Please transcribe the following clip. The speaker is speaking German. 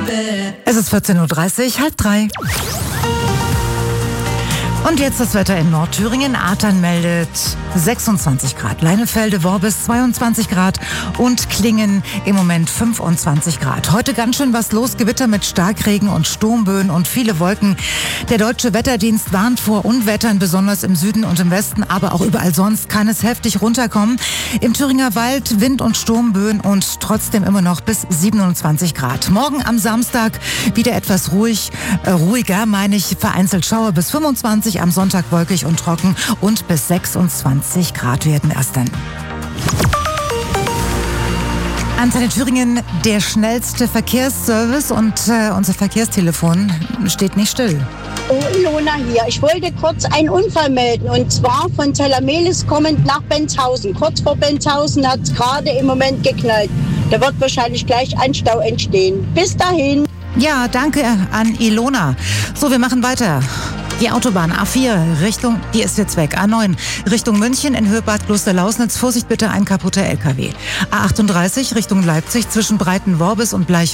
Es ist 14.30 Uhr, halb drei. Und jetzt das Wetter in Nordthüringen. Artern meldet 26 Grad. Leinefelde, Worbis 22 Grad und Klingen im Moment 25 Grad. Heute ganz schön was los. Gewitter mit Starkregen und Sturmböen und viele Wolken. Der Deutsche Wetterdienst warnt vor Unwettern, besonders im Süden und im Westen, aber auch überall sonst kann es heftig runterkommen. Im Thüringer Wald Wind- und Sturmböen und trotzdem immer noch bis 27 Grad. Morgen am Samstag wieder etwas ruhiger, vereinzelt Schauer bis 25, am Sonntag wolkig und trocken und bis 26 Grad werden erst dann. Antenne Thüringen, der schnellste Verkehrsservice und unser Verkehrstelefon steht nicht still. Oh, Ilona hier. Ich wollte kurz einen Unfall melden und zwar von Tellamelis kommend nach Bentshausen. Kurz vor Bentshausen hat es gerade im Moment geknallt. Da wird wahrscheinlich gleich ein Stau entstehen. Bis dahin. Ja, danke an Ilona. So, wir machen weiter. Die Autobahn A4 die ist jetzt weg. A9 Richtung München in Höhe Bad Klosterlausnitz. Vorsicht bitte, ein kaputter LKW. A38 Richtung Leipzig zwischen Breiten-Worbis und